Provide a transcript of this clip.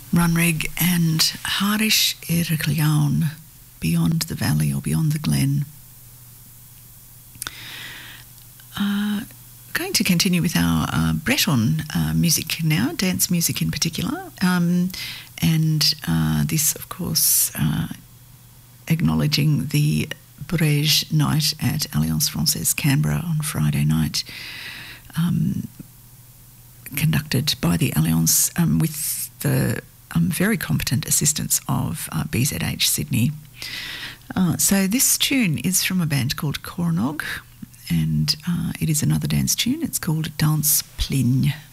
Runrig and Harish Ericleon, Beyond the Valley or Beyond the Glen. Going to continue with our Breton music now, dance music in particular, and this, of course, acknowledging the Brège night at Alliance Francaise Canberra on Friday night, conducted by the Alliance with the very competent assistance of BZH Sydney. So this tune is from a band called Cornog, and it is another dance tune. It's called Danse Pligne.